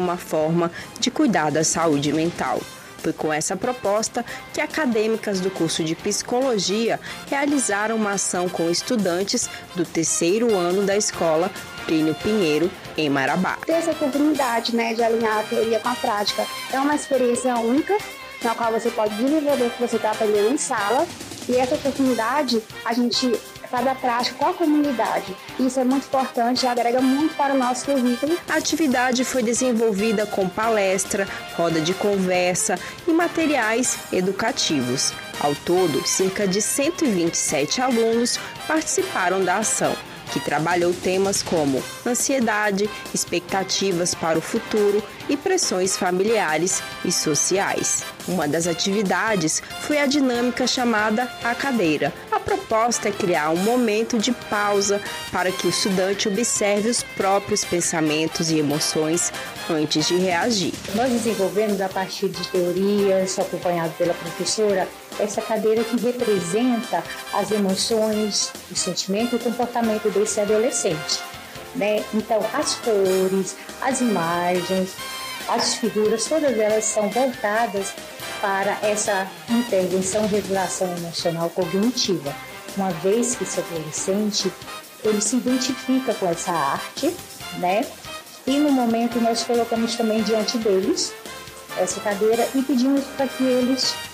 uma forma de cuidar da saúde mental. Foi com essa proposta que acadêmicas do curso de Psicologia realizaram uma ação com estudantes do 3º ano da escola Plínio Pinheiro, em Marabá. Ter essa oportunidade, de alinhar a teoria com a prática é uma experiência única, na qual você pode desenvolver o que você está aprendendo em sala, e essa oportunidade a gente faz a prática com a comunidade. Isso é muito importante e agrega muito para o nosso currículo. A atividade foi desenvolvida com palestra, roda de conversa e materiais educativos. Ao todo, cerca de 127 alunos participaram da ação, que trabalhou temas como ansiedade, expectativas para o futuro e pressões familiares e sociais. Uma das atividades foi a dinâmica chamada A Cadeira. A proposta é criar um momento de pausa para que o estudante observe os próprios pensamentos e emoções antes de reagir. Nós desenvolvemos, a partir de teorias, acompanhado pela professora, essa cadeira que representa as emoções, o sentimento e o comportamento desse adolescente. Então, as cores, as imagens, as figuras, todas elas são voltadas para essa intervenção e regulação emocional cognitiva. Uma vez que esse adolescente, ele se identifica com essa arte, E no momento nós colocamos também diante deles essa cadeira e pedimos para que eles